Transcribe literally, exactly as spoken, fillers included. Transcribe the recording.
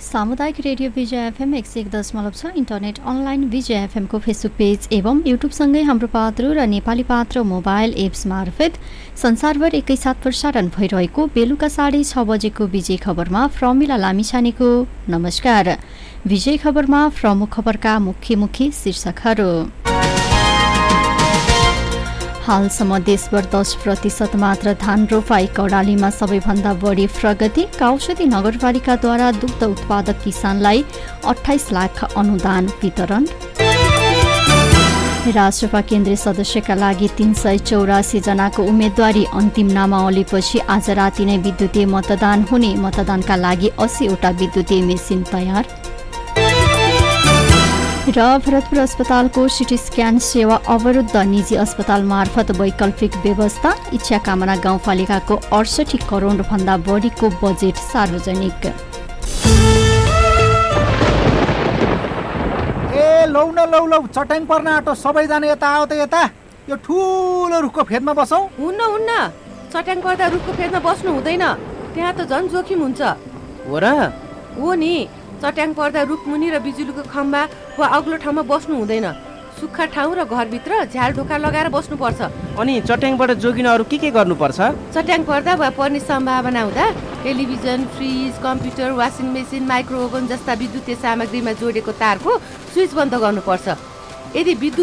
सामुदायिक रेडियो विजय एफएम एक सय एक दशमलव छ इन्टरनेट अनलाइन विजय एफएमको फेसबुक पेज एवं युट्युबसँगै हाम्रो पात्रो र नेपाली पात्र मोबाइल एप्स मार्फत संसारभर एकैसाथ प्रसारण भइरहेको बेलुका साढे छ बजेको विजय खबरमा प्रमिला लामिछानेको नमस्कार। विजय खबरमा प्रमुख खबरका मुख्य मुख्य शीर्षकहरू। हालसम्म देशभर दस प्रतिशत मात्र धान रोपाई, कर्णालीमा सबैभन्दा बढी प्रगति। काउसदी नगरपालिकाद्वारा दुग्ध उत्पादक किसानलाई अठाइस लाख अनुदान वितरण। राष्ट्रपा केन्द्रीय सदस्यका लागि तीन सय चौरासी जनाको उम्मेदवारी अन्तिम नामावलीपछि आज राति नै विद्युतीय मतदान हुने। मतदानका लागि अस्सीवटा विद्युतीय मेसिन तयार। र भरतपुर अस्पतालको सिटी स्क्यान सेवा अवरुद्ध, निजी अस्पताल मार्फत वैकल्पिक व्यवस्था। इच्छा कामना गाउँपालिकाको अडसठी करोड भन्दा बढीको बजेट सार्वजनिक। ए लौ न लौ लौ चट्याङ पर्न आँटो, सबैजना यता आओ त यता। यो ठुलो रुखको फेदमा बसौँ। हुन्न हुन्न, चट्याङ पर्दा रुखको फेदमा बस्नु हुँदैन, त्यहाँ त झन् जोखिम हुन्छ। हो र? हो नि, चट्याङ पर्दा रुखमुनि र बिजुलीको खम्बा वा अग्लो ठाउँमा बस्नु हुँदैन। सुक्खा ठाउँ र घरभित्र झ्याल ढोका लगाएर बस्नुपर्छ। अनि चट्याङबाट जोगिन अरू के के गर्नुपर्छ? चट्याङ पर्दा वा पर्ने सम्भावना हुँदा television, fridge, computer, washing machine, micro oven जस्ता विद्युतीय सामग्रीमा जोडेको तारको स्विच बन्द गर्नुपर्छ। यदि विद्युत